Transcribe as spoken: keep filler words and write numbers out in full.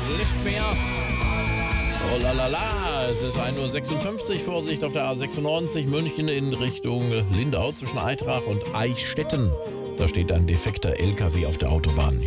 Lift Me Up. Oh la la la, es ist ein Uhr sechsundfünfzig, Vorsicht auf der A sechsundneunzig, München in Richtung Lindau zwischen Eitrach und Eichstätten. Da steht ein defekter L K W auf der Autobahn.